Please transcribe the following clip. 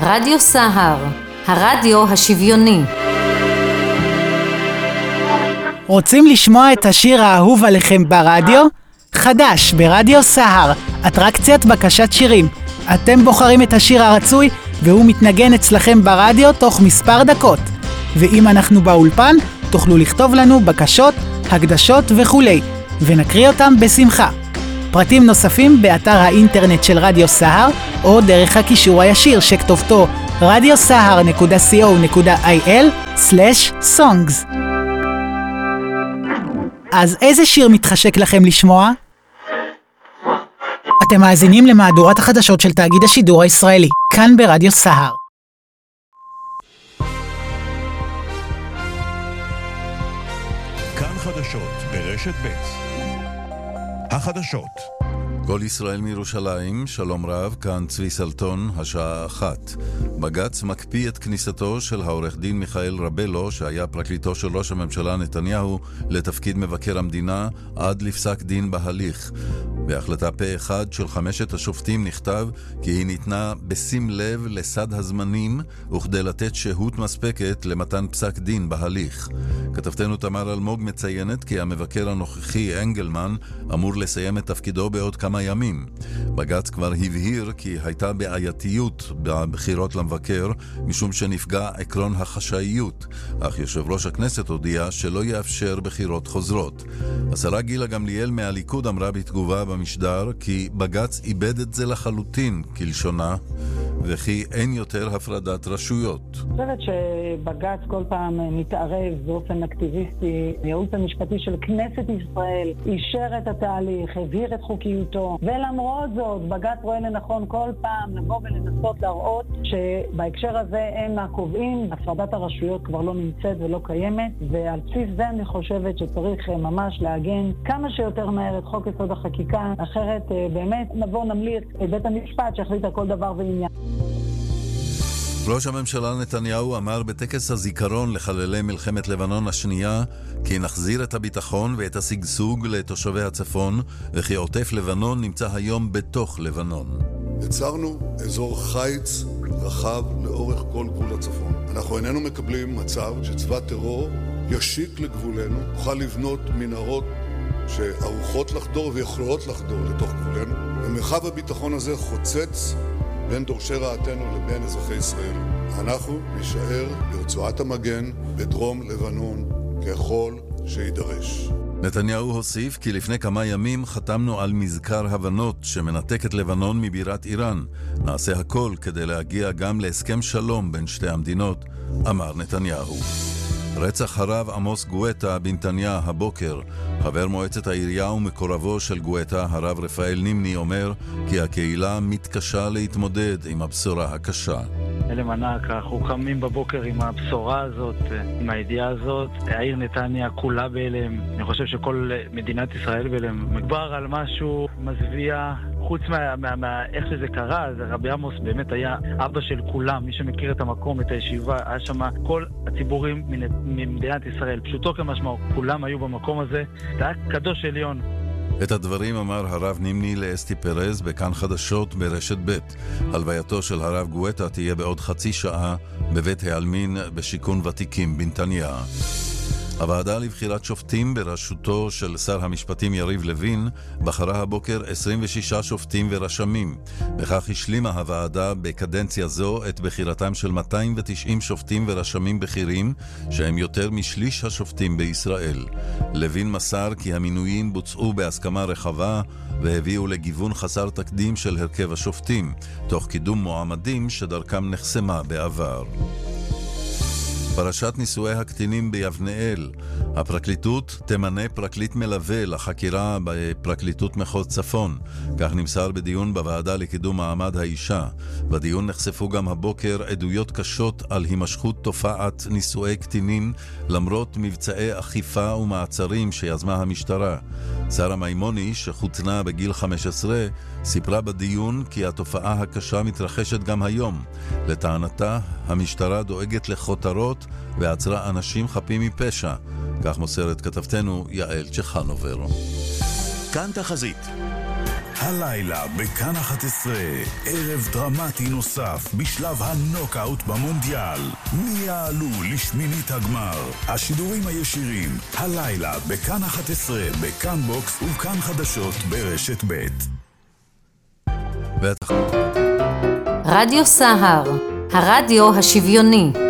רדיו סהר, הרדיו השוויוני. רוצים לשמוע את השיר האהוב עליכם ברדיו? חדש ברדיו סהר, אטרקציית בקשת שירים. אתם בוחרים את השיר הרצוי והוא מתנגן אצלכם ברדיו תוך מספר דקות. ואם אנחנו באולפן, תוכלו לכתוב לנו בקשות, הקדשות וכולי, ונקריא אותם בשמחה. פרטים נוספים באתר האינטרנט של רדיו סהר, או דרך הקישור הישיר שכתובתו radiosahar.co.il/songs. אז איזה שיר מתחשק לכם לשמוע? אתם מאזינים למהדורת החדשות של תאגיד השידור הישראלי, כאן ברדיו סהר. כאן חדשות ברשת ב'. החדשות. כל ישראל מירושלים, שלום רב, כאן צבי סלטון, השעה 1. בג"ץ מקפיא את כניסתו של העורך דין מיכאל רבלו, שהיה פרקליטו של ראש הממשלה נתניהו, לתפקיד מבקר המדינה עד לפסק דין בהליך. בהחלטה פה אחד של 5 השופטים נכתב כי היא ניתנה בשים לב לסד הזמנים וכדי לתת שהות מספקת למתן פסק דין בהליך. כתבתנו תמר אלמוג מציינת כי המבקר הנוכחי אנגלמן אמור לסיים את תפקידו בעוד כמה ימים. בג"ץ כבר הבהיר כי הייתה בעייתיות בבחירות למבקר משום שנפגע עקרון החשאיות, אך יושב ראש הכנסת הודיע שלא יאפשר בחירות חוזרות. השרה גילה גמליאל מהליכוד אמרה בתגובה במשדר כי בג"ץ איבד את זה לחלוטין כלשונה וכי אין יותר הפרדת רשויות. אני חושבת שבג"ץ כל פעם מתערב באופן אקטיביסטי. הייעוץ המשפטי של כנסת ישראל אישר את התהליך, הבהיר את חוקיותו, ולמרות זאת בג"ץ רואה לנכון כל פעם לבוא ולנסות להראות שבהקשר הזה הם הקובעים, הפרדת הרשויות כבר לא נמצאת ולא קיימת, ועל בסיס זה אני חושבת שצריך ממש להגן כמה שיותר מהר את חוק יסוד החקיקה, אחרת באמת נבוא נמליץ את בית המשפט שהחליט על כל דבר ועניין. ראש הממשלה נתניהו אמר בטקס הזיכרון לחללי מלחמת לבנון השנייה כי נחזיר את הביטחון ואת השגשוג לתושבי הצפון וכי עוטף לבנון נמצא היום בתוך לבנון. יצרנו אזור חיץ רחב לאורך כל גבול הצפון. אנחנו איננו מקבלים מצב שצבא טרור ישיק לגבולנו, נוכל לבנות מנהרות שערוכות לחדור ויכולות לחדור לתוך גבולנו. ומרחב הביטחון הזה חוצץ בין דורשי רעתנו לבין אזרחי ישראל. אנחנו נשאר ברצועת המגן בדרום לבנון ככל שידרש. נתניהו הוסיף כי לפני כמה ימים חתמנו על מזכר הבנות שמנתק את לבנון מבירת איראן. נעשה הכל כדי להגיע גם להסכם שלום בין שתי המדינות, אמר נתניהו. רצח הרב עמוס גואטה בנתניה הבוקר. חבר מועצת העירייה ומקורבו של גואטה, הרב רפאל נימני, אומר כי הקהילה מתקשה להתמודד עם הבשורה הקשה. הלם ענק, אנחנו קמים בבוקר עם הבשורה הזאת, עם הידיעה הזאת. העיר נתניה כולה בהלם. אני חושב שכל מדינת ישראל בהלם. מדובר על משהו מזוויע. חוץ איך שזה קרה, אז רבי עמוס באמת היה אבא של כולם. מי שמכיר את המקום, את הישיבה, היה שם כל הציבורים ממדינת ישראל. פשוטו כמשמעו, כולם היו במקום הזה. זה היה קדוש עליון. את הדברים אמר הרב נימני לאסתי פרז בכאן חדשות ברשת ב'. הלווייתו של הרב גואטה תהיה בעוד חצי שעה בבית העלמין בשיכון ותיקים בנתניה. הוועדה לבחירת שופטים בראשותו של שר המשפטים יריב לוין בחרה הבוקר 26 שופטים ורשמים. בכך השלימה הוועדה בקדנציה זו את בחירתם של 290 שופטים ורשמים בכירים, שהם יותר משליש השופטים בישראל. לוין מסר כי המינויים בוצעו בהסכמה רחבה והביאו לגיוון חסר תקדים של הרכב השופטים, תוך קידום מועמדים שדרכם נחסמה בעבר. פרשת נישואי הקטינים ביבנאל. הפרקליטות תמנה פרקליט מלווה לחקירה בפרקליטות מחוז צפון. כך נמסר בדיון בוועדה לקידום מעמד האישה. בדיון נחשפו גם הבוקר עדויות קשות על הימשכות תופעת נישואי קטינים למרות מבצעי אכיפה ומעצרים שיזמה המשטרה. שרה מימוני, שחותנה בגיל 15, סיפרה בדיון כי התופעה הקשה מתרחשת גם היום. לטענתה, המשטרה דואגת לכותרות ועצרה אנשים חפים מפשע. כך מוסרת כתבתנו יעל צ'חנובר. כאן תחזית. הלילה בכאן 11, ערב דרמטי נוסף בשלב הנוקאוט במונדיאל. מי יעלו לשמינית הגמר? השידורים הישירים, הלילה בכאן 11, בכאן בוקס וכאן חדשות ברשת ב'. רדיו סהר, הרדיו השוויוני.